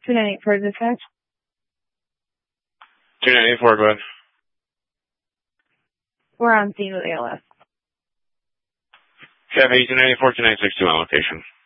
298 dispatch. 2984, go ahead. We're on scene with ALS. Cafe 294, 2962 on location.